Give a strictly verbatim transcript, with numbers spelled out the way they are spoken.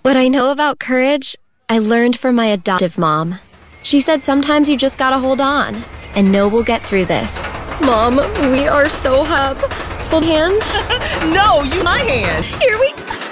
What I know about courage, I learned from my adoptive mom. She said sometimes you just gotta hold on, and know we'll get through this. Mom, we are so happy. Hold hand? No, you my hand. Here we